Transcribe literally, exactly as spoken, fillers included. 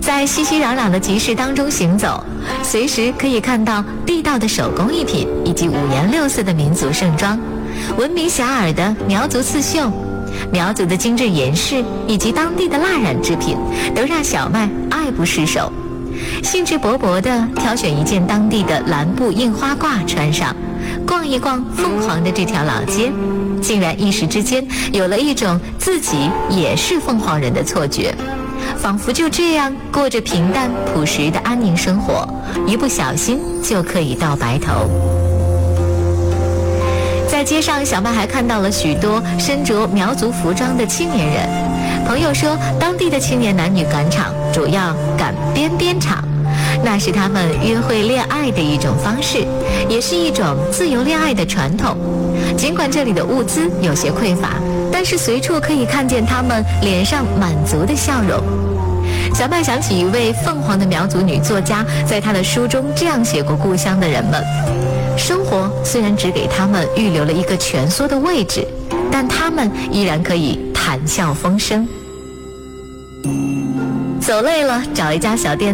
在熙熙攘攘的集市当中行走，随时可以看到地道的手工艺品以及五颜六色的民族盛装，闻名遐迩的苗族刺绣，苗族的精致颜饰以及当地的蜡染制品，都让小麦爱不释手。兴致勃勃地挑选一件当地的蓝布印花褂穿上，逛一逛凤凰的这条老街，竟然一时之间有了一种自己也是凤凰人的错觉，仿佛就这样过着平淡朴实的安宁生活，一不小心就可以到白头。在街上，小麦还看到了许多身着苗族服装的青年人。朋友说，当地的青年男女赶场主要赶边边场，那是他们约会恋爱的一种方式，也是一种自由恋爱的传统。尽管这里的物资有些匮乏，但是随处可以看见他们脸上满足的笑容。小麦想起一位凤凰的苗族女作家，在她的书中这样写过故乡的人们：生活虽然只给他们预留了一个蜷缩的位置，但他们依然可以谈笑风生。走累了，找一家小店